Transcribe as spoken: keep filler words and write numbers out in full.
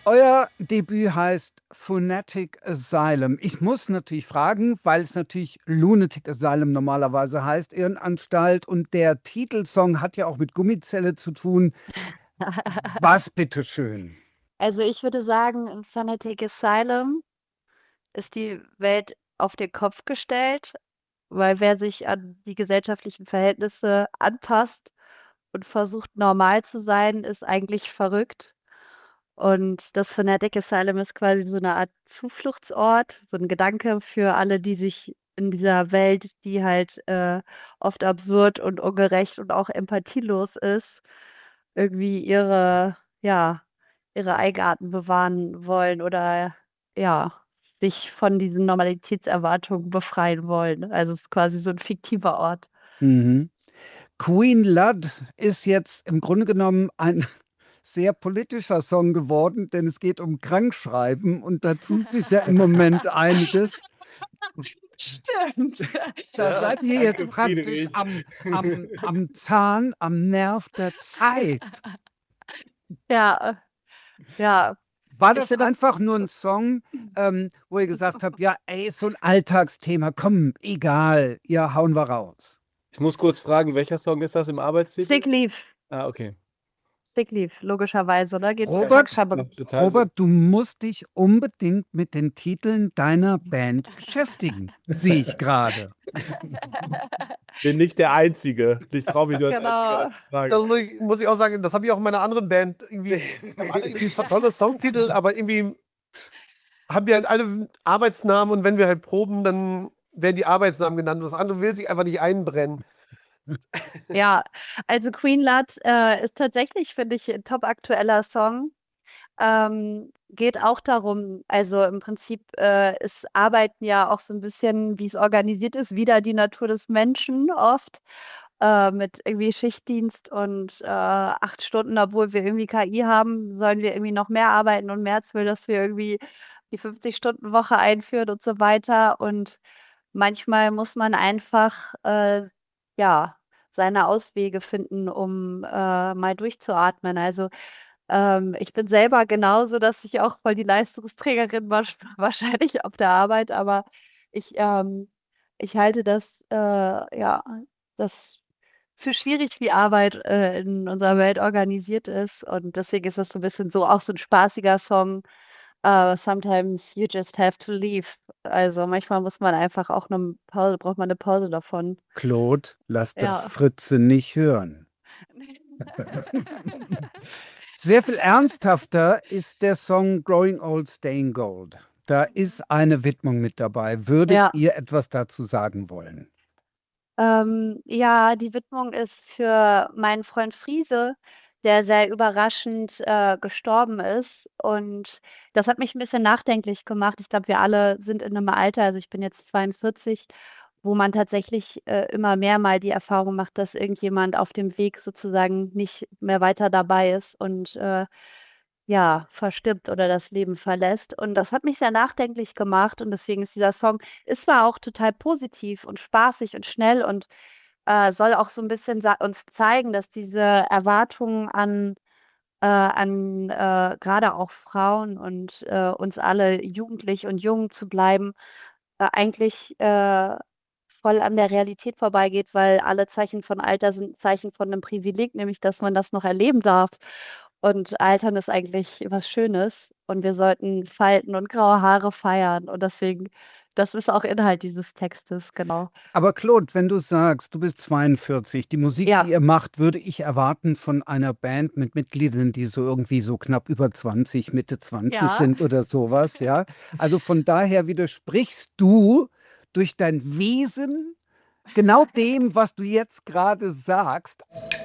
Euer Debüt heißt Phonetic Asylum. Ich muss natürlich fragen, weil es natürlich Lunatic Asylum normalerweise heißt, Irrenanstalt, und der Titelsong hat ja auch mit Gummizelle zu tun. Was bitteschön? Also ich würde sagen, in Fanatic Asylum ist die Welt auf den Kopf gestellt, weil wer sich an die gesellschaftlichen Verhältnisse anpasst und versucht normal zu sein, ist eigentlich verrückt. Und das Fanatic Asylum ist quasi so eine Art Zufluchtsort, so ein Gedanke für alle, die sich in dieser Welt, die halt äh, oft absurd und ungerecht und auch empathielos ist, irgendwie ihre, ja, ihre Eigenarten bewahren wollen oder ja, sich von diesen Normalitätserwartungen befreien wollen. Also es ist quasi so ein fiktiver Ort. Mhm. Queen Lud ist jetzt im Grunde genommen ein sehr politischer Song geworden, denn es geht um Krankschreiben und da tut sich ja im Moment einiges. Stimmt. Da Ja, seid ihr jetzt danke, praktisch Friedrich. am, am, am Zahn, am Nerv der Zeit. Ja, äh, ja. War Ich das finde, einfach nur ein Song, ähm, wo ihr gesagt habt, ja, ey, ist so ein Alltagsthema, komm, egal, ja, hauen wir raus. Ich muss kurz fragen, welcher Song ist das im Arbeitstitel? Sick Leave. Ah, okay. Sick Leave, logischerweise, oder? Geht um Robert, Krankschreibung. Macht total Sinn. Robert, du musst dich unbedingt mit den Titeln deiner Band beschäftigen, sehe ich gerade. Bin nicht der Einzige. Ich traue mich nur als Einziger Genau. das zu sagen. Das muss ich, muss ich auch sagen, das habe ich auch in meiner anderen Band irgendwie. Haben alle irgendwie so tolle Songtitel, aber irgendwie haben wir halt alle Arbeitsnamen und wenn wir halt proben, dann werden die Arbeitsnamen genannt. Das andere will sich einfach nicht einbrennen. Ja, also Queen Lad äh, ist tatsächlich, finde ich, ein top aktueller Song. Ähm, geht auch darum, also im Prinzip äh, ist Arbeiten ja auch so ein bisschen, wie es organisiert ist, wieder die Natur des Menschen oft. Äh, mit irgendwie Schichtdienst und äh, acht Stunden, obwohl wir irgendwie K I haben, sollen wir irgendwie noch mehr arbeiten und Merz will, dass wir irgendwie die fünfzig-Stunden-Woche einführen und so weiter. Und manchmal muss man einfach, äh, ja, seine Auswege finden, um äh, mal durchzuatmen. Also ähm, ich bin selber genauso, dass ich auch voll die Leistungsträgerin war, wahrscheinlich auf der Arbeit, aber ich, ähm, ich halte das, äh, ja, das für schwierig, wie Arbeit äh, in unserer Welt organisiert ist. Und deswegen ist das so ein bisschen so auch so ein spaßiger Song. Äh, sometimes you just have to leave. Also manchmal muss man einfach auch eine Pause, braucht man eine Pause davon. Claude, lass das Ja. Fritze nicht hören. Sehr viel ernsthafter ist der Song Growing Old, Staying Gold. Da ist eine Widmung mit dabei. Würdet Ja. ihr etwas dazu sagen wollen? Ähm, ja, die Widmung ist für meinen Freund Friese, der sehr überraschend äh, gestorben ist. Und das hat mich ein bisschen nachdenklich gemacht. Ich glaube, wir alle sind in einem Alter, also ich bin jetzt zweiundvierzig, wo man tatsächlich äh, immer mehr mal die Erfahrung macht, dass irgendjemand auf dem Weg sozusagen nicht mehr weiter dabei ist und äh, ja, verstirbt oder das Leben verlässt. Und das hat mich sehr nachdenklich gemacht. Und deswegen ist dieser Song, ist zwar auch total positiv und spaßig und schnell und äh, soll auch so ein bisschen sa- uns zeigen, dass diese Erwartungen an, äh, an äh, gerade auch Frauen und äh, uns alle jugendlich und jung zu bleiben, äh, eigentlich äh, voll an der Realität vorbeigeht, weil alle Zeichen von Alter sind Zeichen von einem Privileg, nämlich dass man das noch erleben darf. Und Altern ist eigentlich was Schönes und wir sollten Falten und graue Haare feiern. Und deswegen, das ist auch Inhalt dieses Textes, genau. Aber Claude, wenn du sagst, du bist zweiundvierzig, die Musik, die Ja, ihr macht, würde ich erwarten von einer Band mit Mitgliedern, die so irgendwie so knapp über zwanzig, Mitte zwanzig ja. sind oder sowas, ja. Also von daher widersprichst du durch dein Wesen genau dem, was du jetzt gerade sagst.